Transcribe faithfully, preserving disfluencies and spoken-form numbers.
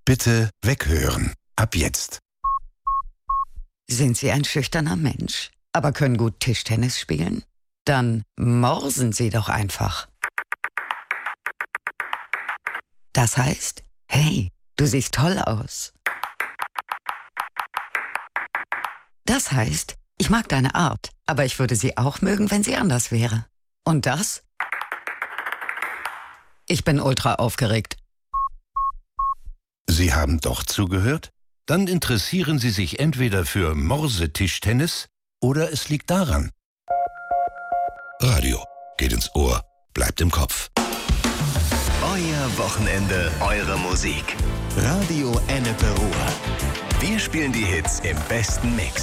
Bitte weghören. Ab jetzt. Sind Sie ein schüchterner Mensch, aber können gut Tischtennis spielen? Dann morsen Sie doch einfach. Das heißt, hey, du siehst toll aus. Das heißt, ich mag deine Art, aber ich würde sie auch mögen, wenn sie anders wäre. Und das? Ich bin ultra aufgeregt. Sie haben doch zugehört? Dann interessieren Sie sich entweder für Morsetischtennis oder es liegt daran. Radio geht ins Ohr, bleibt im Kopf. Euer Wochenende, eure Musik. Radio Ennepe Ruhr. Wir spielen die Hits im besten Mix.